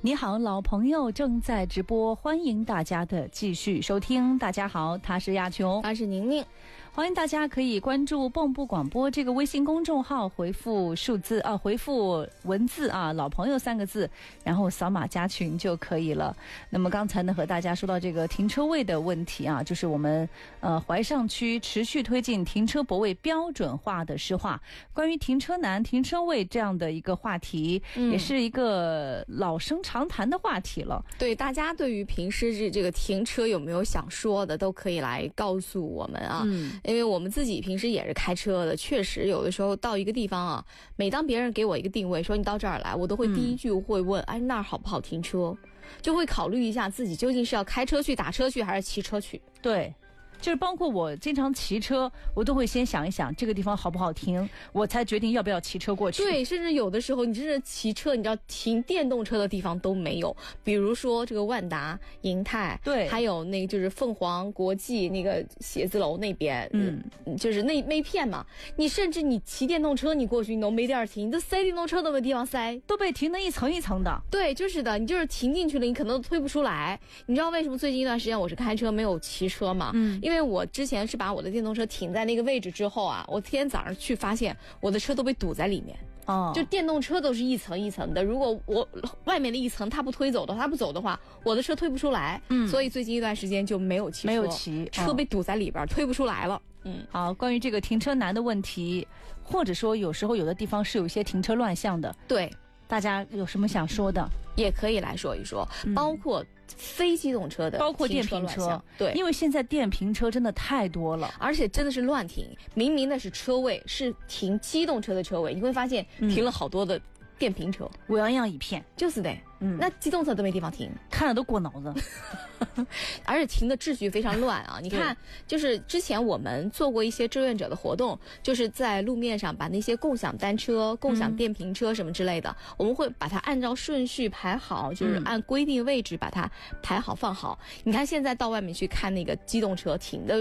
你好，老朋友正在直播，欢迎大家的继续收听。大家好，他是亚琼， 他是宁宁。 欢迎大家可以关注蚌埠广播这个微信公众号，回复文字老朋友3个字，然后扫码加群就可以了。那么刚才呢和大家说到这个停车位的问题啊，就是我们淮上区持续推进停车泊位标准化的施化，关于停车难、停车位这样的一个话题，也是一个老生常谈的话题了。 对，大家对于平时这个停车有没有想说的，都可以来告诉我们啊。因为我们自己平时也是开车的，确实有的时候到一个地方啊，每当别人给我一个定位说你到这儿来，我都会第一句会问，哎，那儿好不好停车？就会考虑一下自己究竟是要开车去、打车去还是骑车去。 对，就是包括我经常骑车，我都会先想一想这个地方好不好停，我才决定要不要骑车过去。 对，甚至有的时候你真是骑车，你知道停电动车的地方都没有，比如说这个万达、银泰，对，还有那个就是凤凰国际那个写字楼那边，就是那片嘛，你甚至你骑电动车你过去你都没地儿停，你都塞电动车都没地方塞， 都被停得一层一层的。 对，就是的，你就是停进去了，你可能都推不出来。你知道为什么最近一段时间我是开车没有骑车吗？因为我之前是把我的电动车停在那个位置之后啊，我天天早上去发现我的车都被堵在里面。就电动车都是一层一层的，如果我外面的一层它不推走的，它不走的话，我的车推不出来。所以最近一段时间就没有骑车，车被堵在里边，推不出来了。 好，关于这个停车难的问题，或者说有时候有的地方是有一些停车乱象的， 对， 大家有什么想说的， 也可以来说一说，包括非机动车的， 包括电瓶车， 对， 因为现在电瓶车真的太多了， 而且真的是乱停，明明那是车位，是停机动车的车位，你会发现停了好多的电瓶车， 乌泱泱一片， 就是的，那机动车都没地方停， 看了都过脑子。 而且停的秩序非常乱啊！你看，就是之前我们做过一些志愿者的活动，就是在路面上把那些共享单车、共享电瓶车什么之类的，我们会把它按照顺序排好，就是按规定位置把它排好放好。你看现在到外面去看那个机动车停的